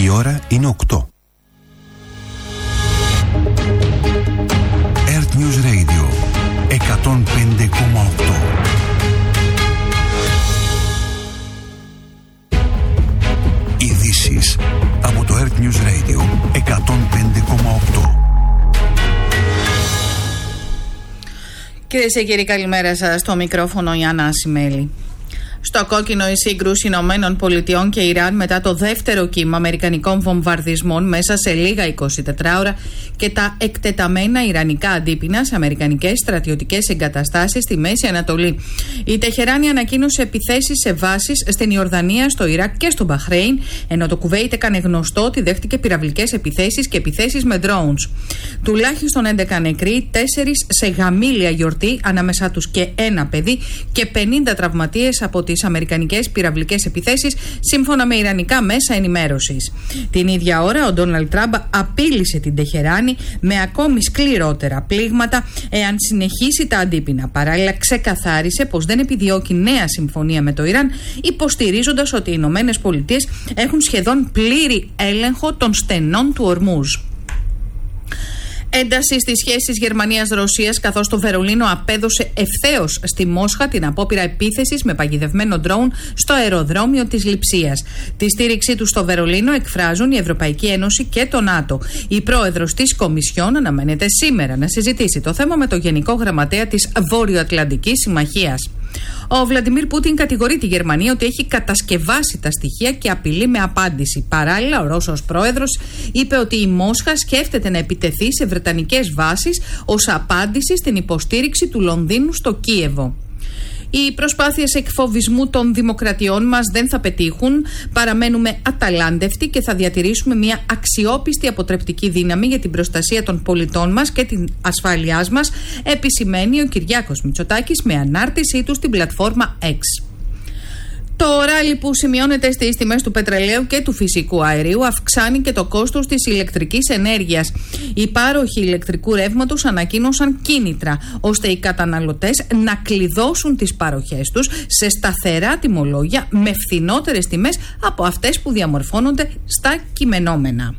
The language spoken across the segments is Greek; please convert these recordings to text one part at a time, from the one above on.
Η ώρα είναι 8. Earth News Radio 105,8. Ειδήσεις από το Earth News Radio 105,8. Κυρίες και κύριοι, καλημέρα σας. Στο μικρόφωνο η Άννα Ασημέλη. Στο κόκκινο η σύγκρουση Ηνωμένων Πολιτειών και Ιράν μετά το δεύτερο κύμα αμερικανικών βομβαρδισμών μέσα σε λίγα 24 ώρα και τα εκτεταμένα ιρανικά αντίπεινα σε αμερικανικές στρατιωτικές εγκαταστάσεις στη Μέση Ανατολή. Η Τεχεράνη ανακοίνωσε επιθέσεις σε βάσεις στην Ιορδανία, στο Ιράκ και στο Μπαχρέιν, ενώ το Κουβέιτ έκανε γνωστό ότι δέχτηκε πυραυλικές επιθέσεις και επιθέσεις με drones. Τουλάχιστον 11 νεκροί, 4 σε γαμήλια γιορτή, ανάμεσά τους και ένα παιδί, και 50 τραυματίες από τις αμερικανικές πυραυλικές επιθέσεις, σύμφωνα με ιρανικά μέσα ενημέρωσης. Την ίδια ώρα, ο Ντόναλντ Τραμπ απείλησε την Τεχεράνη με ακόμη σκληρότερα πλήγματα εάν συνεχίσει τα αντίπεινα. Παράλληλα, ξεκαθάρισε πως δεν επιδιώκει νέα συμφωνία με το Ιράν, υποστηρίζοντας ότι οι Ηνωμένες Πολιτείες έχουν σχεδόν πλήρη έλεγχο των στενών του Ορμούζ. Ένταση στις σχέσεις Γερμανίας-Ρωσίας, καθώς το Βερολίνο απέδωσε ευθέως στη Μόσχα την απόπειρα επίθεσης με παγιδευμένο ντρόουν στο αεροδρόμιο της Λειψίας. Τη στήριξή του στο Βερολίνο εκφράζουν η Ευρωπαϊκή Ένωση και το ΝΑΤΟ. Η πρόεδρος της Κομισιόν αναμένεται σήμερα να συζητήσει το θέμα με το Γενικό Γραμματέα της Βόρειο-Ατλαντικής Συμμαχίας. Ο Βλαντιμίρ Πούτιν κατηγορεί τη Γερμανία ότι έχει κατασκευάσει τα στοιχεία και απειλεί με απάντηση. Παράλληλα, ο Ρώσος πρόεδρος είπε ότι η Μόσχα σκέφτεται να επιτεθεί σε βρετανικές βάσεις ως απάντηση στην υποστήριξη του Λονδίνου στο Κίεβο. Οι προσπάθειες εκφοβισμού των δημοκρατιών μας δεν θα πετύχουν. Παραμένουμε αταλάντευτοι και θα διατηρήσουμε μια αξιόπιστη αποτρεπτική δύναμη για την προστασία των πολιτών μας και την ασφάλειά μας, επισημαίνει ο Κυριάκος Μητσοτάκης με ανάρτησή του στην πλατφόρμα X. Το ράλι που σημειώνεται στις τιμές του πετρελαίου και του φυσικού αερίου αυξάνει και το κόστος της ηλεκτρικής ενέργειας. Οι πάροχοι ηλεκτρικού ρεύματος ανακοίνωσαν κίνητρα ώστε οι καταναλωτές να κλειδώσουν τις παροχές τους σε σταθερά τιμολόγια με φθηνότερες τιμές από αυτές που διαμορφώνονται στα κειμενόμενα.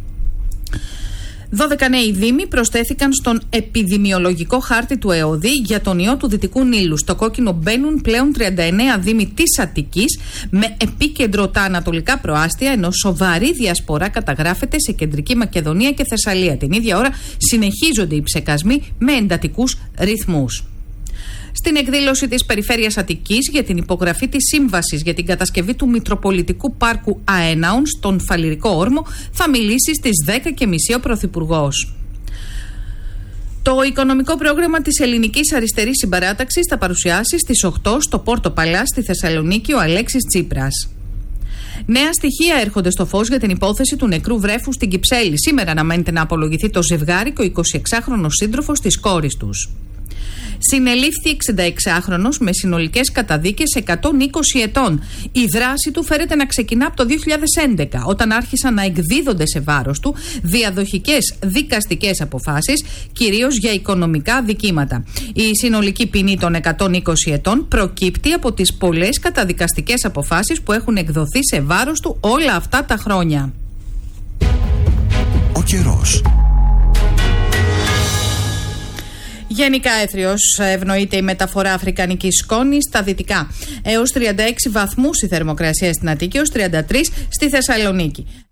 12 νέοι δήμοι προσθέθηκαν στον επιδημιολογικό χάρτη του ΕΟΔΗ για τον ιό του Δυτικού Νείλου. Στο κόκκινο μπαίνουν πλέον 39 δήμοι της Αττικής, με επίκεντρο τα ανατολικά προάστια, ενώ σοβαρή διασπορά καταγράφεται σε Κεντρική Μακεδονία και Θεσσαλία. Την ίδια ώρα συνεχίζονται οι ψεκασμοί με εντατικούς ρυθμούς. Στην εκδήλωση της Περιφέρειας Αττικής για την υπογραφή της σύμβασης για την κατασκευή του Μητροπολιτικού Πάρκου Αέναων στον Φαλιρικό Όρμο θα μιλήσει στις 10:30 ο Πρωθυπουργός. Το οικονομικό πρόγραμμα της Ελληνικής Αριστερής Συμπαράταξης θα παρουσιάσει στις 8 στο Πόρτο Παλάς στη Θεσσαλονίκη ο Αλέξης Τσίπρας. Νέα στοιχεία έρχονται στο φως για την υπόθεση του νεκρού βρέφου στην Κυψέλη. Σήμερα αναμένεται να απολογηθεί το ζευγάρι και ο 26χρονος σύντροφος της κόρης τους. Συνελήφθη 66χρονος με συνολικές καταδίκες 120 ετών. Η δράση του φέρεται να ξεκινά από το 2011, όταν άρχισαν να εκδίδονται σε βάρος του διαδοχικές δικαστικές αποφάσεις, κυρίως για οικονομικά αδικήματα. Η συνολική ποινή των 120 ετών προκύπτει από τις πολλές καταδικαστικές αποφάσεις που έχουν εκδοθεί σε βάρος του όλα αυτά τα χρόνια. Ο καιρός. Γενικά έθριος, ευνοείται η μεταφορά αφρικανικής σκόνης στα δυτικά. Έως 36 βαθμούς η θερμοκρασία στην Αττική, έως 33 στη Θεσσαλονίκη.